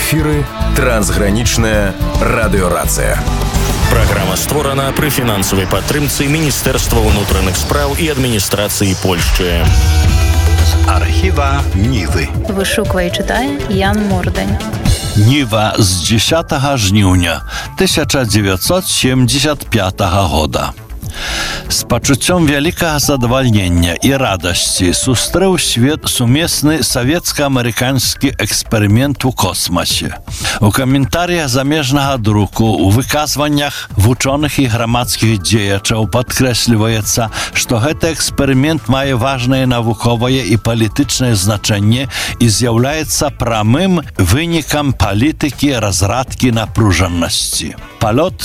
эфіры трансгранічная радыёрацыя. Праграма створана пры фінансавай падтрымцы Міністэрства ўнутраных спраў і адміністрацыі Польшчы. Архіва Нівы. Вышуквае і чытае Ян Мордань. Ніва з 10 жніўня 1975 года. З пачуццём вялікага задавальнення і радасці сустрэў свет сумесны савецка-амерыканскі эксперымент у космасе. У каментарыях замежнага друку, у выказваннях вучоных і грамадскіх дзеячаў падкрэсліваецца, што гэты эксперымент мае важнае навуковае і палітычнае значэнне і з'яўляецца прамым вынікам палітыкі разрадкі напружанасці. Палёт